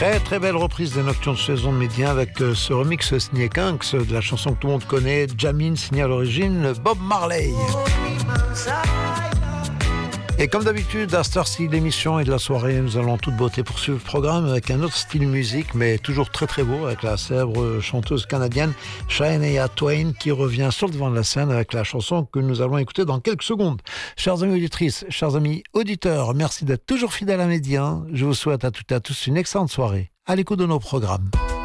Très très belle reprise des Nocturnes de Saison de Médien avec ce remix signé Kinks de la chanson que tout le monde connaît, Jamin, signé à l'origine Bob Marley. Et comme d'habitude, à cette heure-ci, l'émission et de la soirée, nous allons en toute beauté poursuivre le programme avec un autre style musique, mais toujours très très beau, avec la célèbre chanteuse canadienne Shania Twain qui revient sur le devant de la scène avec la chanson que nous allons écouter dans quelques secondes. Chers amis auditrices, chers amis auditeurs, merci d'être toujours fidèles à Médien. Je vous souhaite à toutes et à tous une excellente soirée à l'écoute de nos programmes.